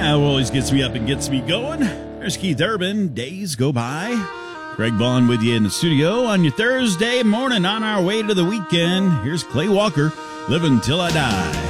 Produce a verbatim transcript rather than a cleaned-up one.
Yeah, it always gets me up and gets me going. There's Keith Urban. Days go by. Greg Vaughn with you in the studio on your Thursday morning on our way to the weekend. Here's Clay Walker, Living Till I Die.